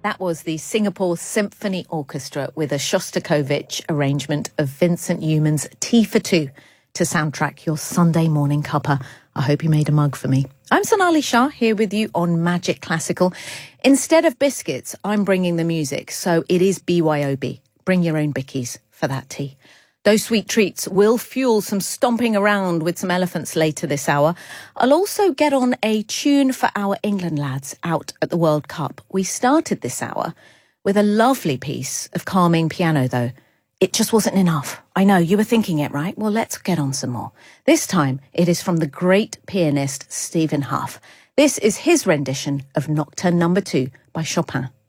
That was the Singapore Symphony Orchestra with a Shostakovich arrangement of Vincent Youmans' Tea for Two to soundtrack your Sunday morning cuppa. I hope you made a mug for me. I'm Sonali Shah here with you on Magic Classical. Instead of biscuits, I'm bringing the music, so it is BYOB. Bring your own bickies for that tea. Those sweet treats will fuel some stomping around with some elephants later this hour. I'll also get on a tune for our England lads out at the World Cup. We started this hour with a lovely piece of calming piano, though. It just wasn't enough. I know, you were thinking it, right? Well, let's get on some more. This time, it is from the great pianist Stephen Hough. This is his rendition of Nocturne No. 2 by Chopin.